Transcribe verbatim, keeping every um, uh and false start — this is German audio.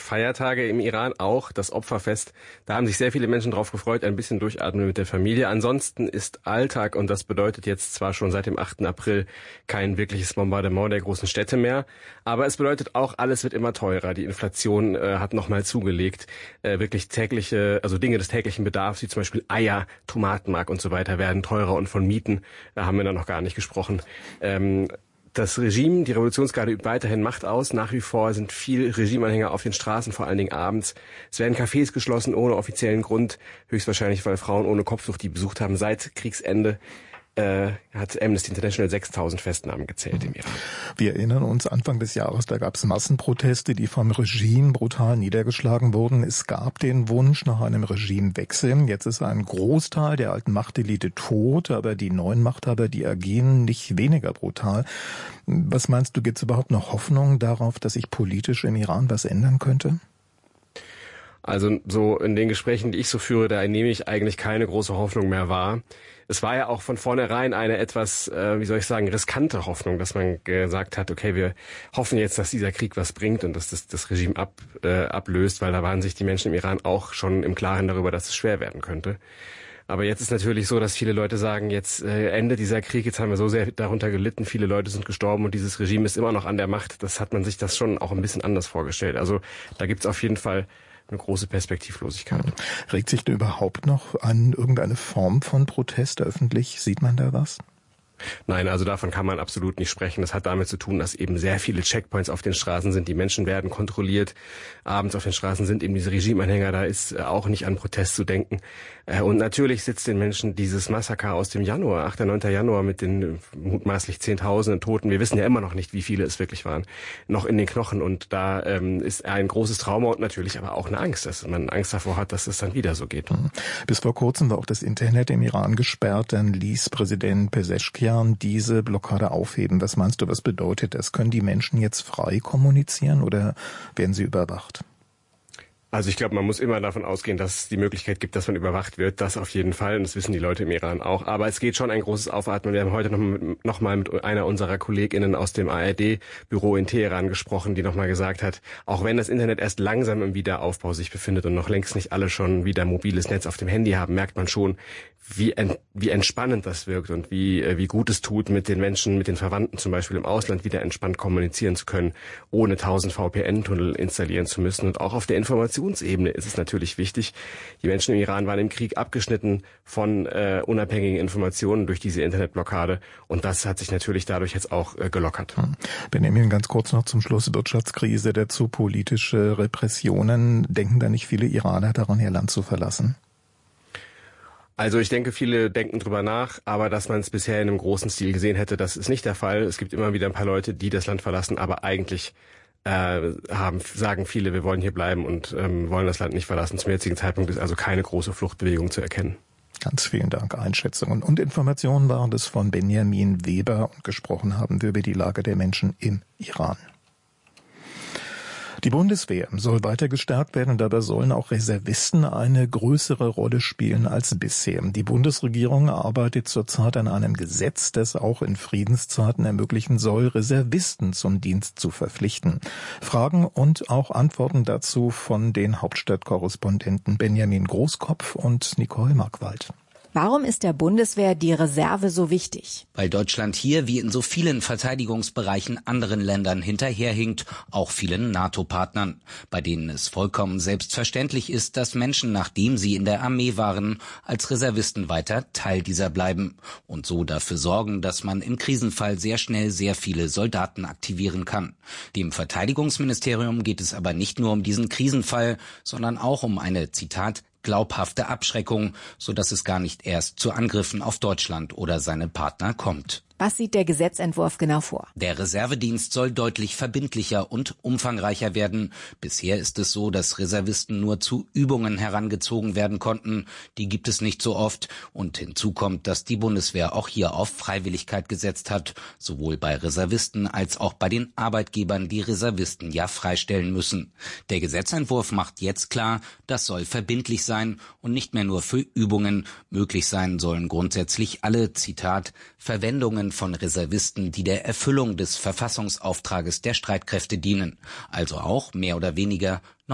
Feiertage im Iran, auch das Opferfest. Da haben sich sehr viele Menschen drauf gefreut, ein bisschen durchatmen mit der Familie. Ansonsten ist Alltag und das bedeutet jetzt zwar schon seit dem achten April kein wirkliches Bombardement der großen Städte mehr, aber es bedeutet auch, alles wird immer teurer. Die Inflation äh, hat nochmal zugelegt. Äh, wirklich tägliche, also Dinge des täglichen Bedarfs, wie zum Beispiel Eier, Tomatenmark und so weiter, werden teurer und von Mieten, da haben wir da noch gar nicht gesprochen. Ähm, Das Regime, die Revolutionsgarde übt weiterhin Macht aus. Nach wie vor sind viele Regimeanhänger auf den Straßen, vor allen Dingen abends. Es werden Cafés geschlossen ohne offiziellen Grund, höchstwahrscheinlich, weil Frauen ohne Kopftuch die besucht haben. Seit Kriegsende äh, hat Amnesty International sechstausend Festnahmen gezählt im Iran. Wir erinnern uns, Anfang des Jahres, da gab es Massenproteste, die vom Regime brutal niedergeschlagen wurden. Es gab den Wunsch nach einem Regimewechsel. Jetzt ist ein Großteil der alten Machtelite tot, aber die neuen Machthaber, die agieren nicht weniger brutal. Was meinst du, gibt es überhaupt noch Hoffnung darauf, dass sich politisch im Iran was ändern könnte? Also so in den Gesprächen, die ich so führe, da nehme ich eigentlich keine große Hoffnung mehr wahr. Es war ja auch von vornherein eine etwas, äh, wie soll ich sagen, riskante Hoffnung, dass man gesagt hat, okay, wir hoffen jetzt, dass dieser Krieg was bringt und dass das, das Regime ab, äh, ablöst, weil da waren sich die Menschen im Iran auch schon im Klaren darüber, dass es schwer werden könnte. Aber jetzt ist natürlich so, dass viele Leute sagen, jetzt äh, Ende dieser Krieg, jetzt haben wir so sehr darunter gelitten, viele Leute sind gestorben und dieses Regime ist immer noch an der Macht. Das hat man sich das schon auch ein bisschen anders vorgestellt. Also da gibt's auf jeden Fall eine große Perspektivlosigkeit. Regt sich da überhaupt noch an irgendeine Form von Protest öffentlich? Sieht man da was? Nein, also davon kann man absolut nicht sprechen. Das hat damit zu tun, dass eben sehr viele Checkpoints auf den Straßen sind. Die Menschen werden kontrolliert. Abends auf den Straßen sind eben diese Regimeanhänger. Da ist auch nicht an Protest zu denken. Und natürlich sitzt den Menschen dieses Massaker aus dem Januar, achter neunter Januar mit den mutmaßlich Zehntausenden Toten. Wir wissen ja immer noch nicht, wie viele es wirklich waren, noch in den Knochen. Und da ähm, ist ein großes Trauma und natürlich aber auch eine Angst, dass man Angst davor hat, dass es dann wieder so geht. Bis vor kurzem war auch das Internet im Iran gesperrt. Dann ließ Präsident Pezeshkian diese Blockade aufheben. Was meinst du, was bedeutet das? Können die Menschen jetzt frei kommunizieren oder werden sie überwacht? Also ich glaube, man muss immer davon ausgehen, dass es die Möglichkeit gibt, dass man überwacht wird. Das auf jeden Fall. Und das wissen die Leute im Iran auch. Aber es geht schon ein großes Aufatmen. Wir haben heute noch, mit, noch mal mit einer unserer KollegInnen aus dem A R D-Büro in Teheran gesprochen, die noch mal gesagt hat, auch wenn das Internet erst langsam im Wiederaufbau sich befindet und noch längst nicht alle schon wieder mobiles Netz auf dem Handy haben, merkt man schon, wie, ent, wie entspannend das wirkt und wie, wie gut es tut, mit den Menschen, mit den Verwandten zum Beispiel im Ausland wieder entspannt kommunizieren zu können, ohne tausend V P N-Tunnel installieren zu müssen. Und auch auf der Informationsebene ist es natürlich wichtig. Die Menschen im Iran waren im Krieg abgeschnitten von äh, unabhängigen Informationen durch diese Internetblockade. Und das hat sich natürlich dadurch jetzt auch äh, gelockert. Benjamin, ganz kurz noch zum Schluss. Wirtschaftskrise, dazu politische Repressionen. Denken da nicht viele Iraner daran, ihr Land zu verlassen? Also ich denke, viele denken drüber nach, aber dass man es bisher in einem großen Stil gesehen hätte, das ist nicht der Fall. Es gibt immer wieder ein paar Leute, die das Land verlassen, aber eigentlich äh, haben, sagen viele, wir wollen hier bleiben und ähm, wollen das Land nicht verlassen. Zum jetzigen Zeitpunkt ist also keine große Fluchtbewegung zu erkennen. Ganz vielen Dank. Einschätzungen und Informationen waren das von Benjamin Weber und gesprochen haben wir über die Lage der Menschen im Iran. Die Bundeswehr soll weiter gestärkt werden und dabei sollen auch Reservisten eine größere Rolle spielen als bisher. Die Bundesregierung arbeitet zurzeit an einem Gesetz, das auch in Friedenszeiten ermöglichen soll, Reservisten zum Dienst zu verpflichten. Fragen und auch Antworten dazu von den Hauptstadtkorrespondenten Benjamin Großkopf und Nicole Markwald. Warum ist der Bundeswehr die Reserve so wichtig? Weil Deutschland hier wie in so vielen Verteidigungsbereichen anderen Ländern hinterherhinkt, auch vielen NATO-Partnern, bei denen es vollkommen selbstverständlich ist, dass Menschen, nachdem sie in der Armee waren, als Reservisten weiter Teil dieser bleiben und so dafür sorgen, dass man im Krisenfall sehr schnell sehr viele Soldaten aktivieren kann. Dem Verteidigungsministerium geht es aber nicht nur um diesen Krisenfall, sondern auch um eine, Zitat, glaubhafte Abschreckung, sodass es gar nicht erst zu Angriffen auf Deutschland oder seine Partner kommt. Was sieht der Gesetzentwurf genau vor? Der Reservedienst soll deutlich verbindlicher und umfangreicher werden. Bisher ist es so, dass Reservisten nur zu Übungen herangezogen werden konnten. Die gibt es nicht so oft. Und hinzu kommt, dass die Bundeswehr auch hier auf Freiwilligkeit gesetzt hat, sowohl bei Reservisten als auch bei den Arbeitgebern, die Reservisten ja freistellen müssen. Der Gesetzentwurf macht jetzt klar, das soll verbindlich sein und nicht mehr nur für Übungen. Möglich sein sollen grundsätzlich alle, Zitat, Verwendungen von Reservisten, die der Erfüllung des Verfassungsauftrages der Streitkräfte dienen, also auch mehr oder weniger